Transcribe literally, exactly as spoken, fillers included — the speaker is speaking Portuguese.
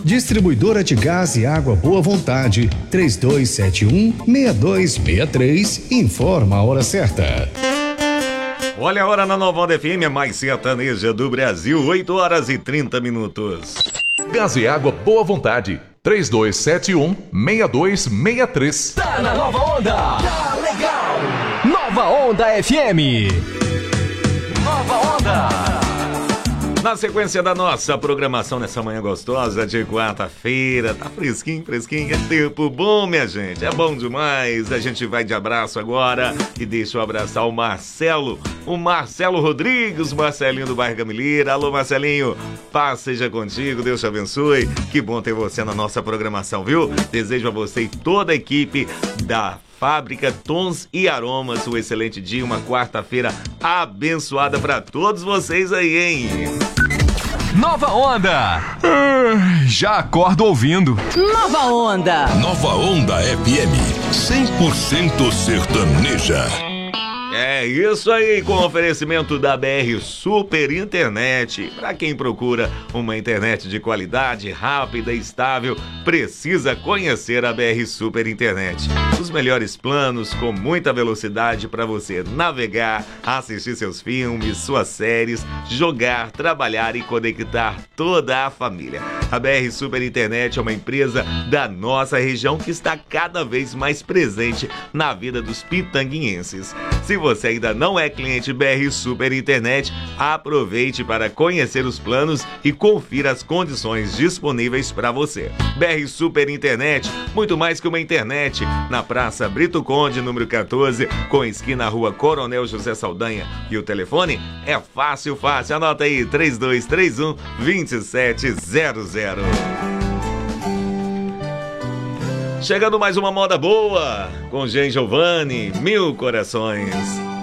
Distribuidora de Gás e Água Boa Vontade, três dois sete um, seis dois seis três, informa a hora certa. Olha a hora na Nova Onda F M, a mais sertaneja do Brasil, oito horas e trinta minutos. Gás e Água Boa Vontade, três dois sete um, seis dois seis três. Tá na Nova Onda! Tá legal! Nova Onda F M. Nova Onda! Na sequência da nossa programação nessa manhã gostosa de quarta-feira, tá fresquinho, fresquinho, é tempo bom, minha gente, é bom demais. A gente vai de abraço agora e deixa eu abraçar o Marcelo, o Marcelo Rodrigues, Marcelinho do bairro Gameleira. Alô, Marcelinho, paz seja contigo, Deus te abençoe, que bom ter você na nossa programação, viu? Desejo a você e toda a equipe da Fábrica Tons e Aromas um excelente dia, uma quarta-feira abençoada pra todos vocês aí, hein? Nova Onda! Uh, já acordo ouvindo. Nova Onda! Nova Onda F M, cem por cento sertaneja. É isso aí, com oferecimento da B R Super Internet. Para quem procura uma internet de qualidade, rápida e estável, precisa conhecer a B R Super Internet. Os melhores planos com muita velocidade para você navegar, assistir seus filmes, suas séries, jogar, trabalhar e conectar toda a família. A B R Super Internet é uma empresa da nossa região que está cada vez mais presente na vida dos pitanguienses. Se você ainda não é cliente B R Super Internet, aproveite para conhecer os planos e confira as condições disponíveis para você. B R Super Internet, muito mais que uma internet, na Praça Brito Conde, número quatorze, com esquina Rua Coronel José Saldanha. E o telefone é fácil, fácil. Anota aí, três dois três um, dois sete zero zero. Chegando mais uma moda boa, com Gen Giovanni, Mil Corações.